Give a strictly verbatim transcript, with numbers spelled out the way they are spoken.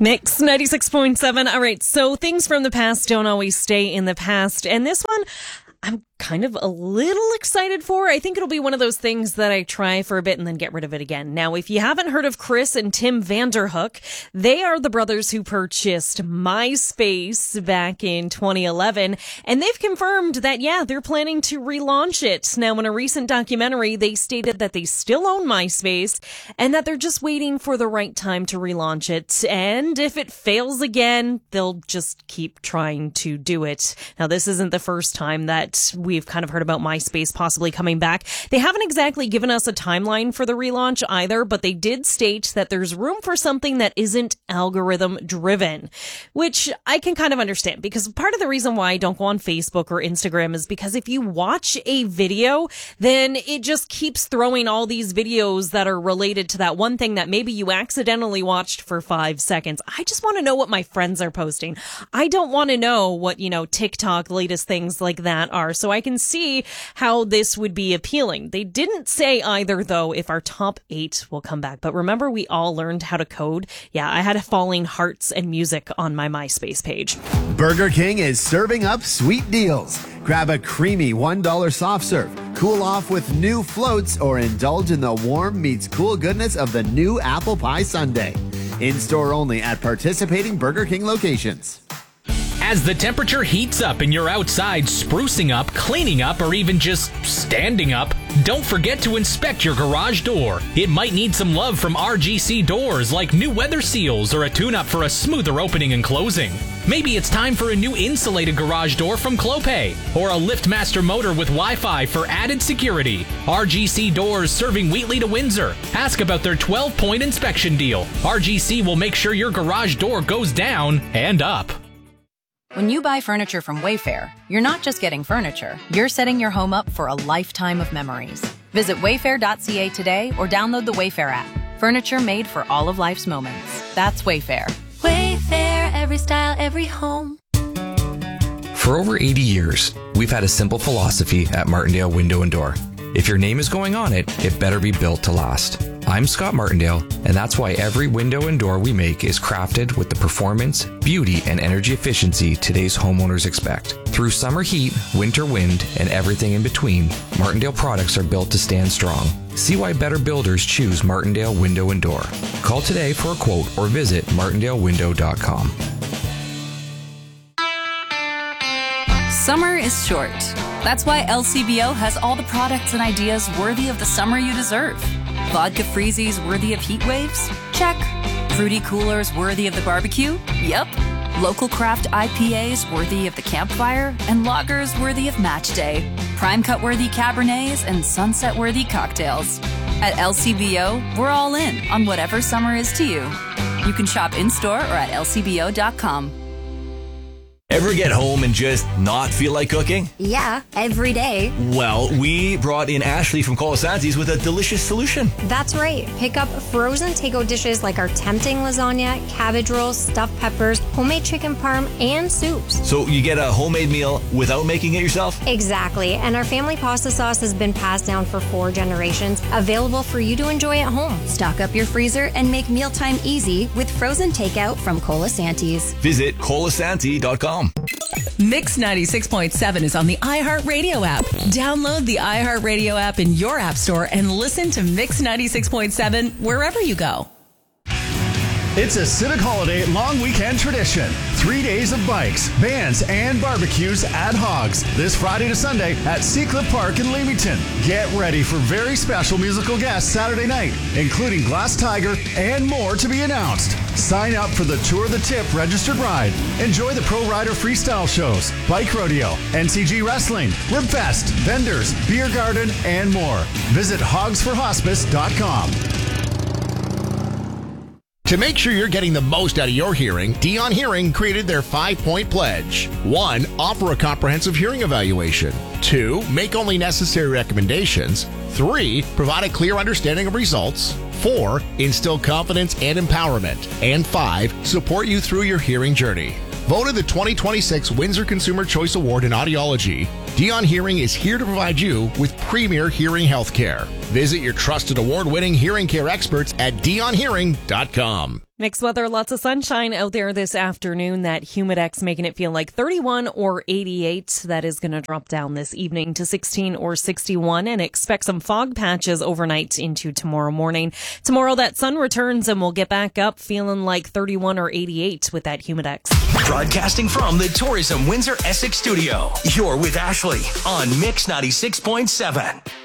Mix ninety-six point seven. All right, so things from the past don't always stay in the past. And this one, I'm kind of a little excited for. I think it'll be one of those things that I try for a bit and then get rid of it again. Now, if you haven't heard of Chris and Tim Vanderhook, they are the brothers who purchased MySpace back in twenty eleven, and they've confirmed that, yeah, they're planning to relaunch it. Now, in a recent documentary, they stated that they still own MySpace and that they're just waiting for the right time to relaunch it. And if it fails again, they'll just keep trying to do it. Now, this isn't the first time that we've kind of heard about MySpace possibly coming back. They haven't exactly given us a timeline for the relaunch either, but they did state that there's room for something that isn't algorithm driven, which I can kind of understand, because part of the reason why I don't go on Facebook or Instagram is because if you watch a video, then it just keeps throwing all these videos that are related to that one thing that maybe you accidentally watched for five seconds. I just want to know what my friends are posting. I don't want to know what, you know, TikTok, latest things like that are. So I can see how this would be appealing. They didn't say either, though, if our top eight will come back. But remember, we all learned how to code. Yeah, I had falling hearts and music on my MySpace page. Burger King is serving up sweet deals. Grab a creamy one dollar soft serve, cool off with new floats, or indulge in the warm meets cool goodness of the new apple pie sundae. In-store only at participating Burger King locations. As the temperature heats up and you're outside sprucing up, cleaning up, or even just standing up, don't forget to inspect your garage door. It might need some love from R G C Doors, like new weather seals or a tune-up for a smoother opening and closing. Maybe it's time for a new insulated garage door from Clopay, or a LiftMaster motor with Wi-Fi for added security. R G C Doors, serving Wheatley to Windsor. Ask about their twelve point inspection deal. R G C will make sure your garage door goes down and up. When you buy furniture from Wayfair, you're not just getting furniture, you're setting your home up for a lifetime of memories. Visit wayfair dot c a today or download the Wayfair app. Furniture made for all of life's moments. That's Wayfair. Wayfair, every style, every home. For over eighty years, we've had a simple philosophy at Martindale Window and Door. If your name is going on it, it better be built to last. I'm Scott Martindale, and that's why every window and door we make is crafted with the performance, beauty, and energy efficiency today's homeowners expect. Through summer heat, winter wind, and everything in between, Martindale products are built to stand strong. See why better builders choose Martindale Window and Door. Call today for a quote or visit martindale window dot com. Summer is short. That's why L C B O has all the products and ideas worthy of the summer you deserve. Vodka freezies worthy of heat waves? Check. Fruity coolers worthy of the barbecue? Yep. Local craft I P As worthy of the campfire? And lagers worthy of match day. Prime cut worthy Cabernets and sunset worthy cocktails. At L C B O, we're all in on whatever summer is to you. You can shop in-store or at L C B O dot com. Ever get home and just not feel like cooking? Yeah, every day. Well, we brought in Ashley from Colasanti's with a delicious solution. That's right. Pick up frozen takeout dishes like our tempting lasagna, cabbage rolls, stuffed peppers, homemade chicken parm, and soups. So you get a homemade meal without making it yourself? Exactly. And our family pasta sauce has been passed down for four generations, available for you to enjoy at home. Stock up your freezer and make mealtime easy with frozen takeout from Colasanti's. Visit colasanti dot com. Mix ninety-six point seven is on the iHeartRadio app. Download the iHeartRadio app in your app store and listen to Mix ninety-six point seven wherever you go. It's a Civic Holiday long weekend tradition. Three days of bikes, bands, and barbecues at Hogs this Friday to Sunday at Seacliff Park in Leamington. Get ready for very special musical guests Saturday night, including Glass Tiger and more to be announced. Sign up for the Tour the Tip registered ride. Enjoy the Pro Rider freestyle shows, bike rodeo, N C G wrestling, Ribfest, vendors, beer garden, and more. Visit hogs for hospice dot com. To make sure you're getting the most out of your hearing, Dion Hearing created their five-point pledge. One, offer a comprehensive hearing evaluation. Two, make only necessary recommendations. Three, provide a clear understanding of results. Four, instill confidence and empowerment. And five, support you through your hearing journey. Voted the twenty twenty-six Windsor Consumer Choice Award in Audiology, Dion Hearing is here to provide you with premier hearing health care. Visit your trusted award-winning hearing care experts at dion hearing dot com. Mixed weather, lots of sunshine out there this afternoon. That Humidex making it feel like thirty-one or eighty-eight. That is going to drop down this evening to sixteen or sixty-one, and expect some fog patches overnight into tomorrow morning. Tomorrow that sun returns and we'll get back up feeling like thirty-one or eighty-eight with that Humidex. Broadcasting from the Tourism Windsor Essex studio, you're with Ashley on Mix ninety-six point seven.